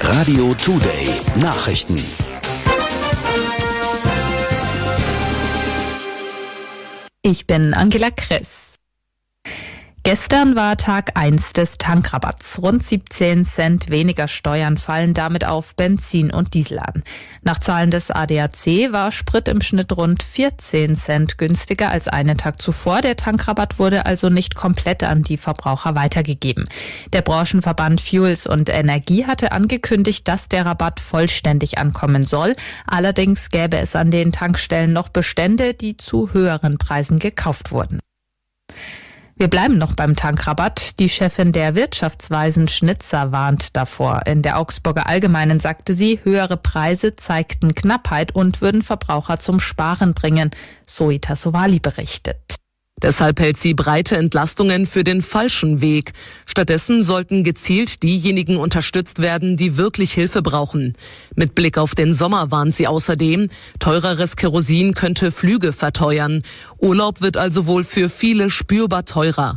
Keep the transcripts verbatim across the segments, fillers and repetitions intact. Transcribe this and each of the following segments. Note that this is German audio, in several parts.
Radio Today Nachrichten. Ich bin Angela Kress. Gestern war Tag eins des Tankrabatts. Rund siebzehn Cent weniger Steuern fallen damit auf Benzin und Diesel an. Nach Zahlen des A D A C war Sprit im Schnitt rund vierzehn Cent günstiger als einen Tag zuvor. Der Tankrabatt wurde also nicht komplett an die Verbraucher weitergegeben. Der Branchenverband Fuels und Energie hatte angekündigt, dass der Rabatt vollständig ankommen soll. Allerdings gäbe es an den Tankstellen noch Bestände, die zu höheren Preisen gekauft wurden. Wir bleiben noch beim Tankrabatt. Die Chefin der Wirtschaftsweisen Schnitzer warnt davor. In der Augsburger Allgemeinen sagte sie, höhere Preise zeigten Knappheit und würden Verbraucher zum Sparen bringen. Zoe Sowali berichtet. Deshalb hält sie breite Entlastungen für den falschen Weg. Stattdessen sollten gezielt diejenigen unterstützt werden, die wirklich Hilfe brauchen. Mit Blick auf den Sommer warnt sie außerdem, teureres Kerosin könnte Flüge verteuern. Urlaub wird also wohl für viele spürbar teurer.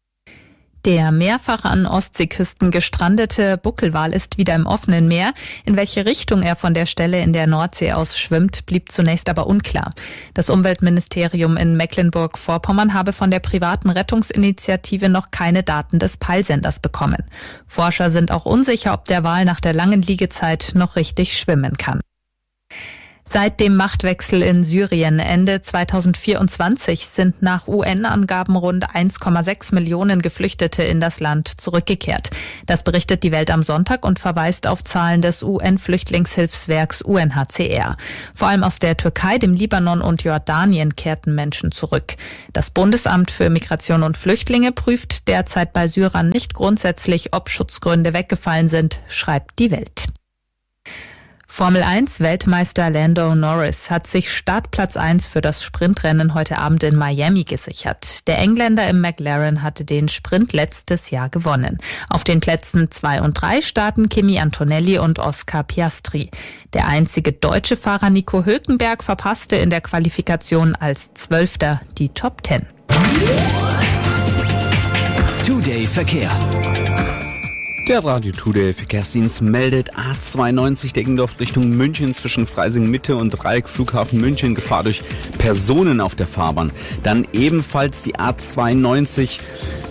Der mehrfach an Ostseeküsten gestrandete Buckelwal ist wieder im offenen Meer. In welche Richtung er von der Stelle in der Nordsee aus schwimmt, blieb zunächst aber unklar. Das Umweltministerium in Mecklenburg-Vorpommern habe von der privaten Rettungsinitiative noch keine Daten des Peilsenders bekommen. Forscher sind auch unsicher, ob der Wal nach der langen Liegezeit noch richtig schwimmen kann. Seit dem Machtwechsel in Syrien Ende zweitausendvierundzwanzig sind nach U N-Angaben rund eins Komma sechs Millionen Geflüchtete in das Land zurückgekehrt. Das berichtet die Welt am Sonntag und verweist auf Zahlen des U N-Flüchtlingshilfswerks U N H C R. Vor allem aus der Türkei, dem Libanon und Jordanien kehrten Menschen zurück. Das Bundesamt für Migration und Flüchtlinge prüft derzeit bei Syrern nicht grundsätzlich, ob Schutzgründe weggefallen sind, schreibt die Welt. Formel eins Weltmeister Lando Norris hat sich Startplatz eins für das Sprintrennen heute Abend in Miami gesichert. Der Engländer im McLaren hatte den Sprint letztes Jahr gewonnen. Auf den Plätzen zwei und drei starten Kimi Antonelli und Oscar Piastri. Der einzige deutsche Fahrer Nico Hülkenberg verpasste in der Qualifikation als Zwölfter die Top Ten. Today Verkehr. Der Radio Today Verkehrsdienst meldet A zweiundneunzig Deggendorf Richtung München zwischen Freising Mitte und Dreieck Flughafen München Gefahr durch Personen auf der Fahrbahn. Dann ebenfalls die A zweiundneunzig.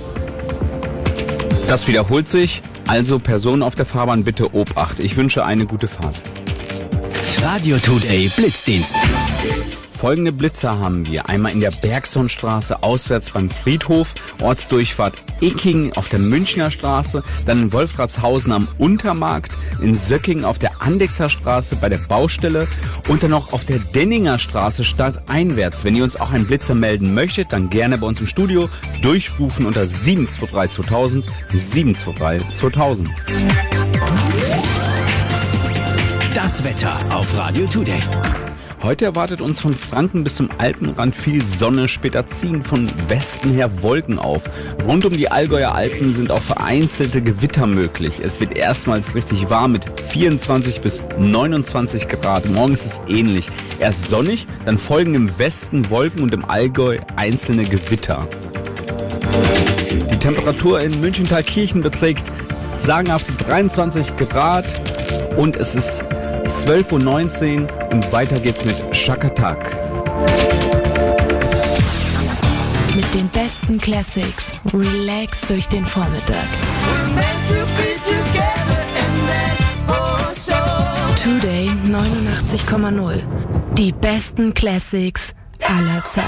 Das wiederholt sich, also Personen auf der Fahrbahn bitte Obacht. Ich wünsche eine gute Fahrt. Radio Today Blitzdienst. Folgende Blitzer haben wir. Einmal in der Bergsonstraße auswärts beim Friedhof, Ortsdurchfahrt Icking auf der Münchner Straße, dann in Wolfratshausen am Untermarkt, in Söcking auf der Andechser Straße bei der Baustelle und dann noch auf der Denninger Straße stadteinwärts. Wenn ihr uns auch einen Blitzer melden möchtet, dann gerne bei uns im Studio durchrufen unter sieben zwei drei zweitausend, sieben zwei drei zweitausend. Das Wetter auf Radio Today. Heute erwartet uns von Franken bis zum Alpenrand viel Sonne, später ziehen von Westen her Wolken auf. Rund um die Allgäuer Alpen sind auch vereinzelte Gewitter möglich. Es wird erstmals richtig warm mit vierundzwanzig bis neunundzwanzig Grad. Morgen ist es ähnlich. Erst sonnig, dann folgen im Westen Wolken und im Allgäu einzelne Gewitter. Die Temperatur in München-Thalkirchen beträgt sagenhafte dreiundzwanzig Grad und es ist zwölf Uhr neunzehn und weiter geht's mit Shakatak. Mit den besten Classics relax durch den Vormittag. Today neunundachtzig Komma null. Die besten Classics aller Zeiten.